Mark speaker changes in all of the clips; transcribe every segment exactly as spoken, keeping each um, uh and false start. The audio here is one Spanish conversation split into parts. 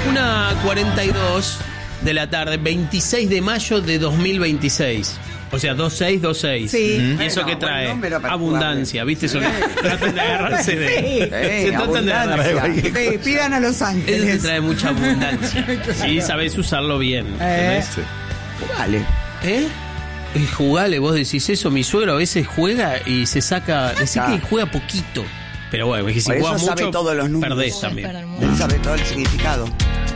Speaker 1: una cuarenta y dos de la tarde, veintiséis de mayo de dos mil veintiséis. O sea, dos seis dos seis.
Speaker 2: Sí.
Speaker 1: ¿Y
Speaker 2: Bueno,
Speaker 1: eso qué trae?
Speaker 2: para
Speaker 1: Abundancia, ¿viste? Eso que tratan de agarrarse de...
Speaker 2: Sí.
Speaker 1: Se tratan de agarrarse.
Speaker 2: Sí, pidan a Los
Speaker 1: Eso te
Speaker 2: Ángeles.
Speaker 1: trae mucha abundancia. Sí, sabés usarlo bien.
Speaker 2: Eh.
Speaker 1: ¿Entendés?
Speaker 2: Vale.
Speaker 1: ¿Eh? Eh, Jugale, vos decís eso. Mi suegro a veces juega y se saca... Decís
Speaker 2: Ah.
Speaker 1: que juega poquito. Pero bueno, es que si
Speaker 2: Por eso
Speaker 1: juega
Speaker 2: sabe
Speaker 1: mucho,
Speaker 2: todos los números.
Speaker 1: perdés también.
Speaker 2: Él sabe todo el significado.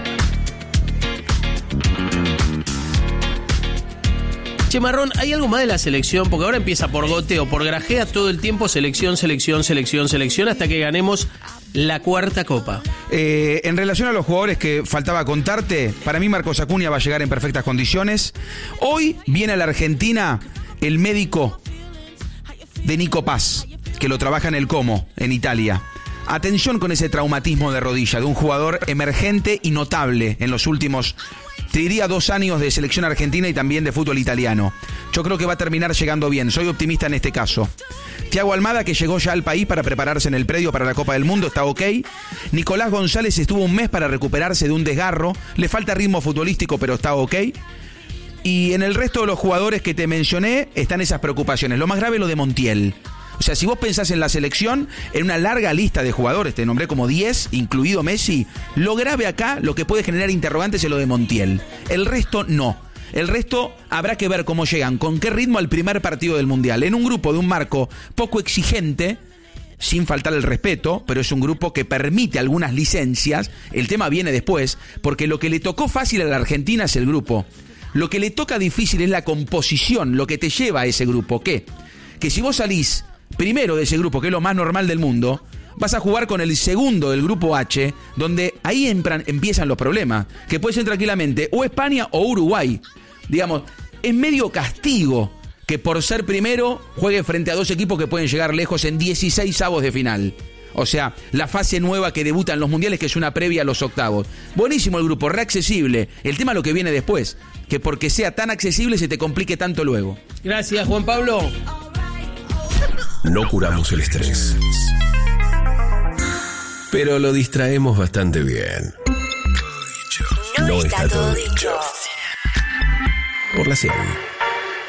Speaker 1: Che, Marrón, ¿hay algo más de la selección? Porque ahora empieza por goteo, por grajea, todo el tiempo selección, selección, selección, selección, hasta que ganemos la cuarta copa.
Speaker 3: Eh, en relación a los jugadores que faltaba contarte, para mí Marcos Acuña va a llegar en perfectas condiciones. Hoy viene a la Argentina el médico de Nico Paz, que lo trabaja en el Como, en Italia. Atención con ese traumatismo de rodilla de un jugador emergente y notable en los últimos, te diría, dos años de selección argentina y también de fútbol italiano. Yo creo que va a terminar llegando bien, soy optimista en este caso. Thiago Almada, que llegó ya al país para prepararse en el predio para la Copa del Mundo, está ok. Nicolás González estuvo un mes para recuperarse de un desgarro, le falta ritmo futbolístico, pero está ok. Y en el resto de los jugadores que te mencioné están esas preocupaciones. Lo más grave es lo de Montiel. O sea, si vos pensás en la selección, en una larga lista de jugadores, te nombré como diez, incluido Messi, lo grave acá, lo que puede generar interrogantes es lo de Montiel. El resto no. El resto habrá que ver cómo llegan, con qué ritmo al primer partido del Mundial. En un grupo de un marco poco exigente, sin faltar el respeto, pero es un grupo que permite algunas licencias. El tema viene después, porque lo que le tocó fácil a la Argentina es el grupo. Lo que le toca difícil es la composición, lo que te lleva a ese grupo. ¿Qué? Que si vos salís primero de ese grupo, que es lo más normal del mundo, vas a jugar con el segundo del grupo H, donde ahí entran, empiezan los problemas, que puede ser tranquilamente o España o Uruguay. Digamos, es medio castigo que por ser primero juegue frente a dos equipos que pueden llegar lejos en dieciséis avos de final. O sea, la fase nueva que debuta en los mundiales, que es una previa a los octavos. Buenísimo el grupo, reaccesible. El tema es lo que viene después, que porque sea tan accesible se te complique tanto luego.
Speaker 1: Gracias, Juan Pablo.
Speaker 4: No curamos el estrés, pero lo distraemos bastante bien.
Speaker 5: No está todo dicho.
Speaker 4: Por la cien.